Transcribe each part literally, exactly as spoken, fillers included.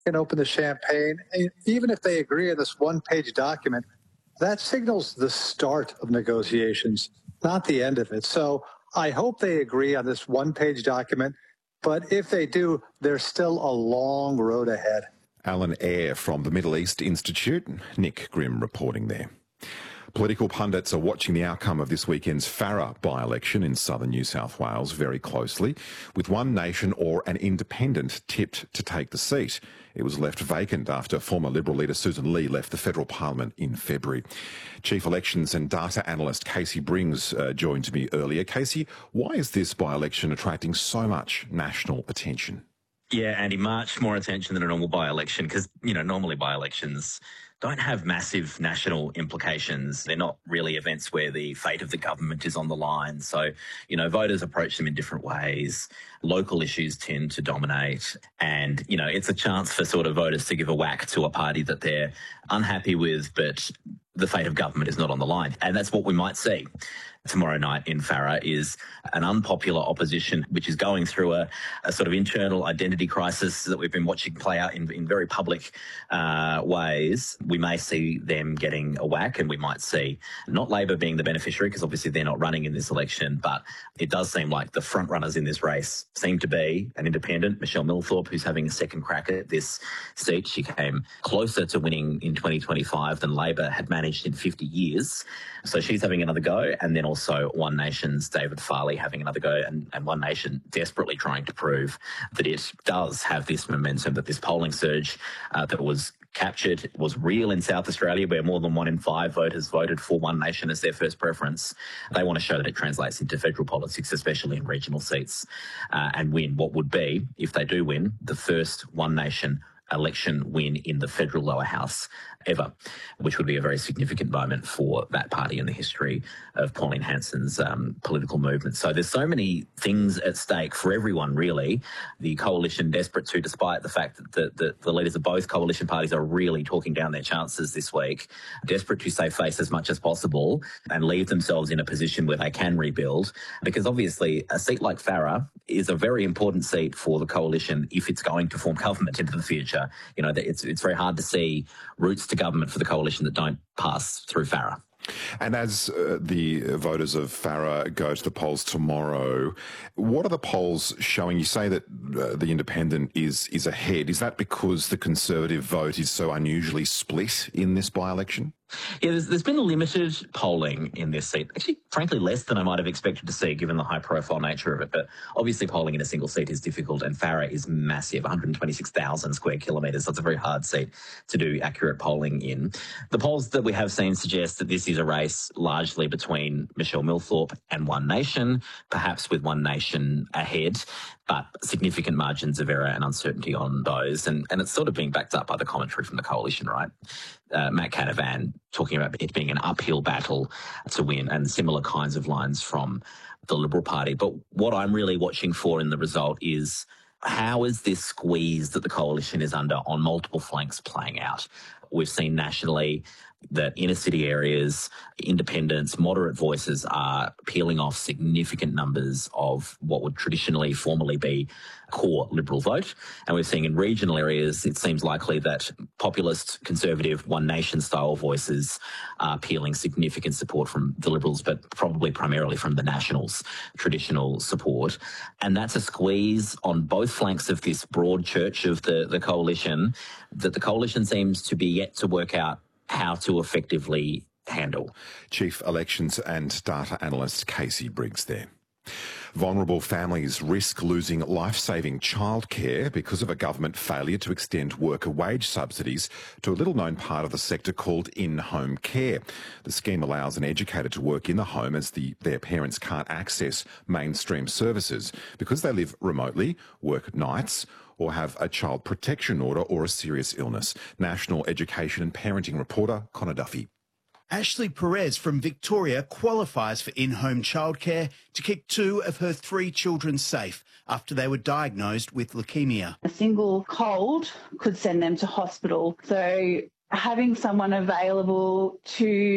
can open the champagne. And even if they agree on this one-page document, that signals the start of negotiations, not the end of it. So I hope they agree on this one-page document, but if they do, there's still a long road ahead. Alan Eyre from the Middle East Institute. Nick Grimm reporting there. Political pundits are watching the outcome of this weekend's Farrer by-election in southern New South Wales very closely, with One Nation or an independent tipped to take the seat. It was left vacant after former Liberal leader Susan Lee left the federal parliament in February. Chief Elections and Data Analyst Casey Briggs uh, joined me earlier. Casey, why is this by-election attracting so much national attention? Yeah, Andy, much more attention than a normal by-election because, you know, normally by-elections don't have massive national implications. They're not really events where the fate of the government is on the line. So, you know, voters approach them in different ways. Local issues tend to dominate. And, you know, it's a chance for sort of voters to give a whack to a party that they're unhappy with, but the fate of government is not on the line. And that's what we might see tomorrow night in Farrer, is an unpopular opposition which is going through a, a sort of internal identity crisis that we've been watching play out in, in very public uh, ways. We may see them getting a whack, and we might see not Labor being the beneficiary, because obviously they're not running in this election, but it does seem like the front runners in this race seem to be an independent, Michelle Millthorpe, who's having a second crack at this seat. She came closer to winning in twenty twenty-five than Labor had managed in fifty years. So she's having another go, and then also One Nation's David Farley having another go, and, and One Nation desperately trying to prove that it does have this momentum, that this polling surge uh, that was captured was real in South Australia, where more than one in five voters voted for One Nation as their first preference. They want to show that it translates into federal politics, especially in regional seats, uh, and win what would be, if they do win, the first One Nation election win in the federal lower house ever, which would be a very significant moment for that party in the history of Pauline Hanson's um, political movement. So there's so many things at stake for everyone, really. The coalition desperate to, despite the fact that the, the, the leaders of both coalition parties are really talking down their chances this week, desperate to save face as much as possible and leave themselves in a position where they can rebuild, because obviously a seat like Farrer is a very important seat for the coalition if it's going to form government into the future. You know, it's, it's very hard to see routes to government for the coalition that don't pass through Farrer. And as uh, the voters of Farrer go to the polls tomorrow, what are the polls showing? You say that uh, the independent is is ahead. Is that because the Conservative vote is so unusually split in this by-election? Yeah, there's, there's been limited polling in this seat. Actually, frankly, less than I might have expected to see, given the high-profile nature of it. But obviously, polling in a single seat is difficult, and Farrer is massive, one hundred twenty-six thousand square kilometres. So it's a very hard seat to do accurate polling in. The polls that we have seen suggest that this is a race largely between Michelle Millthorpe and One Nation, perhaps with One Nation ahead, but significant margins of error and uncertainty on those. And, and it's sort of being backed up by the commentary from the coalition, right? Uh, Matt Canavan talking about it being an uphill battle to win, and similar kinds of lines from the Liberal Party. But what I'm really watching for in the result is how is this squeeze that the coalition is under on multiple flanks playing out? We've seen nationally that inner city areas, independents, moderate voices are peeling off significant numbers of what would traditionally formally be core Liberal vote. And we're seeing in regional areas, it seems likely that populist, conservative, One Nation style voices are peeling significant support from the Liberals, but probably primarily from the Nationals' traditional support. And that's a squeeze on both flanks of this broad church of the, the coalition that the coalition seems to be yet to work out how to effectively handle. Chief Elections and Data Analyst Casey Briggs there. Vulnerable families risk losing life-saving childcare because of a government failure to extend worker wage subsidies to a little-known part of the sector called in-home care. The scheme allows an educator to work in the home as the, their parents can't access mainstream services because they live remotely, work nights, or have a child protection order or a serious illness. National Education and Parenting reporter Connor Duffy. Ashley Perez from Victoria qualifies for in-home childcare to keep two of her three children safe after they were diagnosed with leukemia. A single cold could send them to hospital. So having someone available to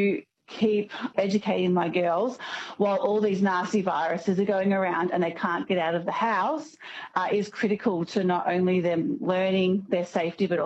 keep educating my girls while all these nasty viruses are going around and they can't get out of the house uh, is critical to not only them learning their safety but